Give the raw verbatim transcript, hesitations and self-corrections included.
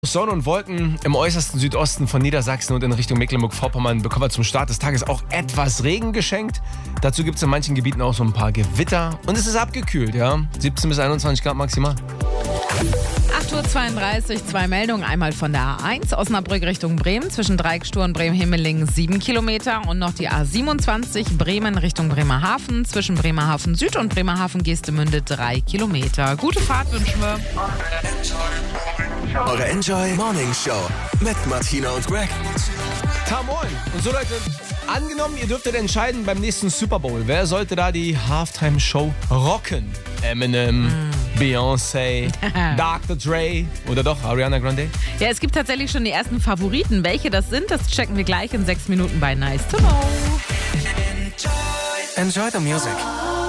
Sonne und Wolken. Im äußersten Südosten von Niedersachsen und in Richtung Mecklenburg-Vorpommern bekommen wir zum Start des Tages auch etwas Regen geschenkt. Dazu gibt es in manchen Gebieten auch so ein paar Gewitter. Und es ist abgekühlt, ja. siebzehn bis einundzwanzig Grad maximal. acht Uhr zweiunddreißig, zwei Meldungen. Einmal von der A eins, Osnabrück Richtung Bremen, zwischen Dreieckstor und Bremen-Himmelingen sieben Kilometer. Und noch die A siebenundzwanzig, Bremen Richtung Bremerhaven, zwischen Bremerhaven Süd und Bremerhaven Geestemünde drei Kilometer. Gute Fahrt wünschen wir. Eure Enjoy Morning Show mit Martina und Greg. Ta moin. Und so Leute, angenommen, ihr dürftet entscheiden beim nächsten Super Bowl. Wer sollte da die Halftime-Show rocken? Eminem, mm. Beyoncé, Doktor Dre oder doch Ariana Grande? Ja, es gibt tatsächlich schon die ersten Favoriten. Welche das sind, das checken wir gleich in sechs Minuten bei Nice to Know. Enjoy the music.